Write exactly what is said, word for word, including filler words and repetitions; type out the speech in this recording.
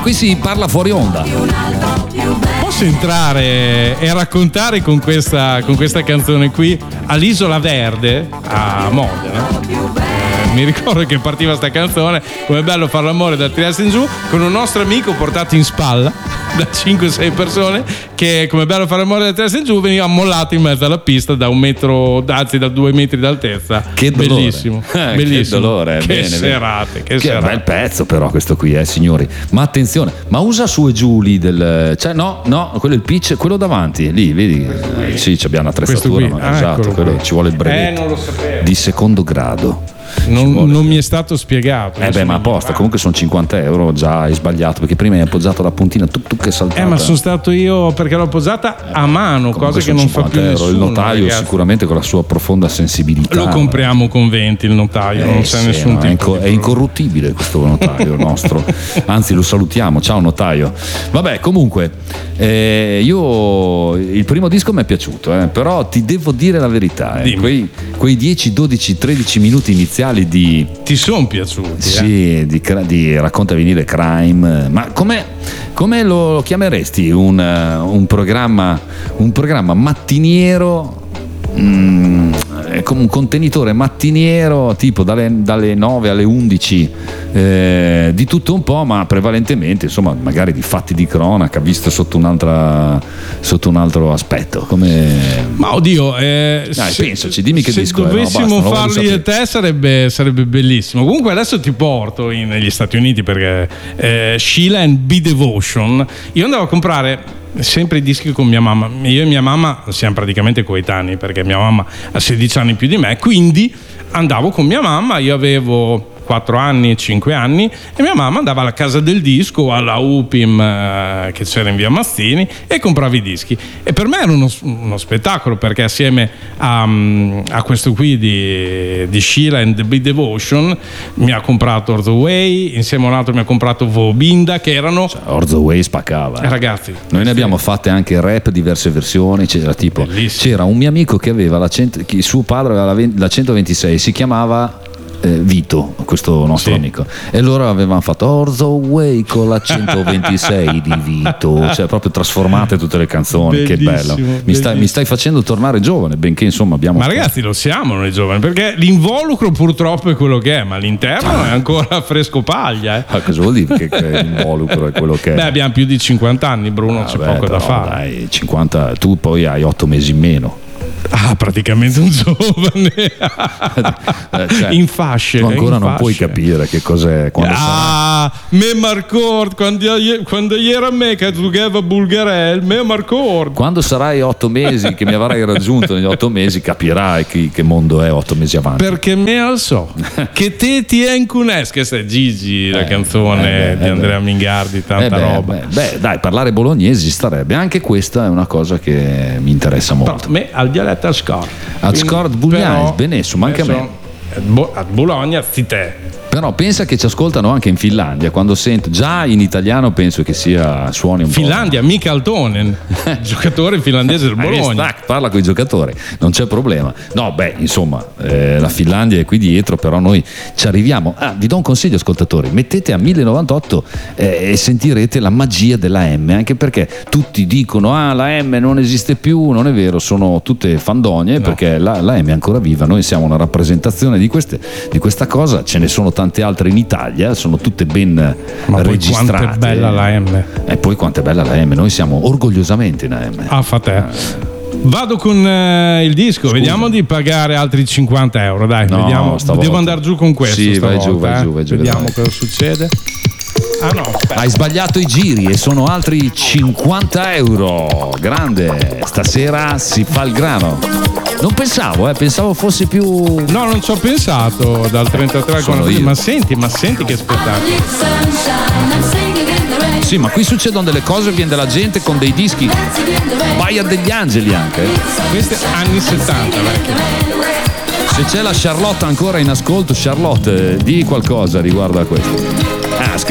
qui si parla fuori onda. Posso entrare e raccontare con questa, con questa canzone qui all'Isola Verde a Modena? Eh, mi ricordo che partiva sta canzone, come bello fare l'amore da Trieste in giù, con un nostro amico portato in spalla da cinque sei persone, che come bello fare l'amore da Trieste in giù veniva mollato in mezzo alla pista da un metro, anzi da due metri d'altezza. Che dolore. Bellissimo, eh, bellissimo. Che dolore, che bene, serate, bene. che, che serate. bel pezzo però questo qui, eh signori. Ma attenzione, ma usa su e giù lì del, cioè no, no, quello è il pitch, quello davanti, lì, vedi? Eh, sì, abbiamo un'attrezzatura, ma ah, esatto, quello qui. ci vuole il brevetto. Eh, non lo sapevo. Di secondo grado. Non, non mi è stato spiegato. Eh beh, ma apposta, comunque sono cinquanta euro, già hai sbagliato, perché prima hai appoggiato la puntina, tu, tu che saltata. Eh, ma sono stato io perché l'ho appoggiata a mano, comunque cosa che non fa più euro. nessuno. Il notaio ragazzi. Sicuramente con la sua profonda sensibilità. Lo compriamo con venti il notaio, eh, non c'è sì, nessun no, tipo è, inco- di è incorruttibile questo notaio nostro. Anzi, lo salutiamo, ciao notaio. Vabbè, comunque eh, io il primo disco mi è piaciuto, eh, però ti devo dire la verità, eh, quei, quei dieci, dodici, tredici minuti iniziali di ti sono piaciuti? Sì, eh? di, di racconta vinile crime, ma come, come lo chiameresti un, un programma un programma mattiniero, mm, come un contenitore mattiniero tipo dalle, dalle nove alle undici, eh, di tutto un po', ma prevalentemente insomma magari di fatti di cronaca visto sotto un'altra sotto un altro aspetto, come ma oddio eh, dai, se, pensaci, dimmi che se disco dovessimo è, no, basta, farli a te sarebbe, sarebbe bellissimo. Comunque adesso ti porto in, negli Stati Uniti perché eh, Sheila and Be Devotion, io andavo a comprare sempre i dischi con mia mamma. Io e mia mamma siamo praticamente coetanei perché mia mamma ha sedici anni più di me, quindi andavo con mia mamma, io avevo quattro anni, cinque anni, e mia mamma andava alla casa del disco, alla U P I M eh, che c'era in via Mastini, e comprava i dischi. E per me era uno, uno spettacolo, perché assieme a, a questo qui di, di Sheila and the Be Devotion mi ha comprato Orzo Way, insieme a un altro mi ha comprato Vobinda, che erano cioè, Orzo Way spaccava, eh. ragazzi, noi ne abbiamo fatte anche rap, diverse versioni. C'era tipo bellissimo. C'era un mio amico che aveva la cento, che suo padre aveva la, la centoventisei, si chiamava eh, Vito, questo nostro sì. amico, e loro avevano fatto Orzo Way con la centoventisei di Vito, cioè proprio trasformate tutte le canzoni. Bellissimo, che bello, mi stai, mi stai facendo tornare giovane, benché insomma abbiamo ma ragazzi lo siamo noi giovani, perché l'involucro purtroppo è quello che è, ma l'interno è ancora fresco paglia, eh. ah, cosa vuol dire che, che l'involucro è quello che è? Beh, abbiamo più di cinquanta anni, Bruno, ah, c'è beh, poco però, da fare. Dai, cinquanta, tu poi hai otto mesi in meno. Ah, praticamente un giovane. cioè, in fasce. Tu ancora in non fasce. puoi capire che cos'è quando ah, me marcord quando, quando era me che giocava Bulgarel, me marcord. Quando sarai otto mesi, che mi avrai raggiunto negli otto mesi, capirai che, che mondo è otto mesi avanti. Perché me al so che te ti è in cunes, che è Gigi, la eh, canzone eh beh, di Andrea eh Mingardi, tanta eh beh, roba. Beh, beh, dai, parlare bolognesi starebbe, anche questa è una cosa che mi interessa molto. Però me al dialetto al score. Al score bugliais, benissimo, anche a me. A Bologna, zi te. Però pensa che ci ascoltano anche in Finlandia, quando sento già in italiano penso che sia suoni un Finlandia, po'. Mika Altonen, giocatore finlandese del Bologna. Stack, parla con i giocatori, non c'è problema. No, beh, insomma, eh, la Finlandia è qui dietro, però noi ci arriviamo. Ah, vi do un consiglio, ascoltatori: mettete a mille novantotto eh, e sentirete la magia della M, anche perché tutti dicono ah, la M non esiste più, non è vero, sono tutte fandonie, no. Perché la, la M è ancora viva, noi siamo una rappresentazione di, queste, di questa cosa, ce ne sono tante altre in Italia, sono tutte ben ma registrate. Ma quanto è bella la M. E poi quanto è bella la M, noi siamo orgogliosamente in M. Ah, fa te. Vado con eh, il disco. Scusa. Vediamo di pagare altri cinquanta euro, dai, no, vediamo. Devo andare giù con questo. Sì, stavolta, vai giù, vai eh. giù, vai giù. Vediamo cosa succede. Ah no, aspetta. Hai sbagliato i giri e sono altri cinquanta euro. Grande, stasera si fa il grano. Non pensavo, eh, pensavo fosse più. No, non ci ho pensato dal trentatré al quaranta. Ma senti, ma senti che spettacolo. Sì, ma qui succedono delle cose, viene della gente con dei dischi. Baia degli Angeli anche. Questi anni settanta, vecchio. Se c'è la Charlotte ancora in ascolto, Charlotte, di qualcosa riguardo a questo. Ah,